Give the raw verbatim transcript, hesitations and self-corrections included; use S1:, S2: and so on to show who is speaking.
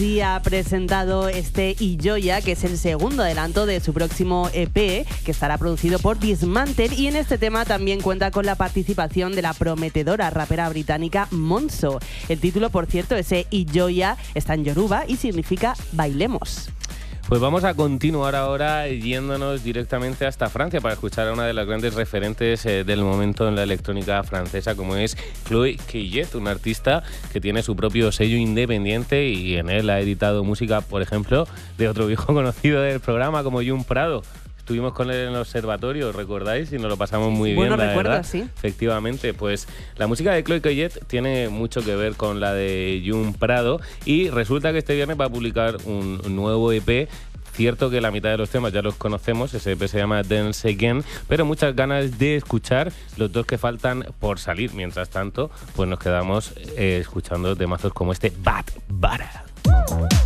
S1: sí ha presentado este Ijoya, que es el segundo adelanto de su próximo E P, que estará producido por Dismantle, y en este tema también cuenta con la participación de la prometedora rapera británica Monzo. El título, por cierto, ese Ijoya, está en yoruba y significa bailemos.
S2: Pues vamos a continuar ahora yéndonos directamente hasta Francia para escuchar a una de las grandes referentes eh, del momento en la electrónica francesa, como es Chloé Caillet, una artista que tiene su propio sello independiente y en él ha editado música, por ejemplo, de otro viejo conocido del programa como Jun Prado. Estuvimos con él en el observatorio, ¿recordáis? Y nos lo pasamos muy
S1: bueno,
S2: bien, la
S1: recuerdo,
S2: verdad.
S1: Sí.
S2: Efectivamente, pues la música de Chloé Caillet tiene mucho que ver con la de Jun Prado y resulta que este viernes va a publicar un nuevo E P. Cierto que la mitad de los temas ya los conocemos, ese E P se llama Dance Again, pero muchas ganas de escuchar los dos que faltan por salir. Mientras tanto, pues nos quedamos eh, escuchando temazos como este Bad Butter.